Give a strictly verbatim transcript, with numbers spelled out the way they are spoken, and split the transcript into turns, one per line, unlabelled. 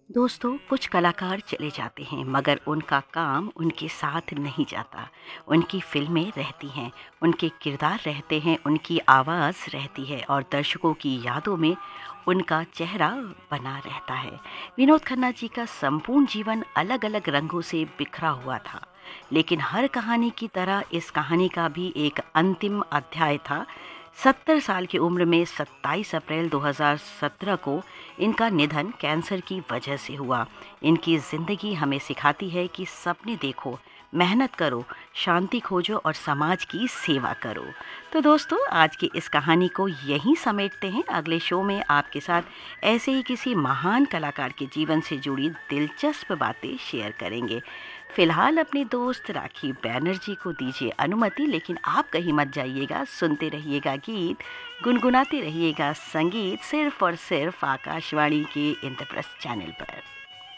दोस्तों, कुछ कलाकार चले जाते हैं मगर उनका काम उनके साथ नहीं जाता। उनकी फ़िल्में रहती हैं, उनके किरदार रहते हैं, उनकी आवाज़ रहती है और दर्शकों की यादों में उनका चेहरा बना रहता है। विनोद खन्ना जी का संपूर्ण जीवन अलग-अलग रंगों से बिखरा हुआ था, लेकिन हर कहानी की तरह इस कहानी का भी एक अंतिम अध्याय था। सत्तर साल की उम्र में सत्ताईस अप्रैल दो हज़ार सत्रह को इनका निधन कैंसर की वजह से हुआ। इनकी ज़िंदगी हमें सिखाती है कि सपने देखो, मेहनत करो, शांति खोजो और समाज की सेवा करो। तो दोस्तों, आज की इस कहानी को यहीं समेटते हैं। अगले शो में आपके साथ ऐसे ही किसी महान कलाकार के जीवन से जुड़ी दिलचस्प बातें शेयर करेंगे। फिलहाल अपने दोस्त राखी बैनर्जी को दीजिए अनुमति, लेकिन आप कहीं मत जाइएगा। सुनते रहिएगा गीत, गुनगुनाते रहिएगा संगीत, सिर्फ और सिर्फ आकाशवाणी के इंद्रप्रस्थ चैनल पर।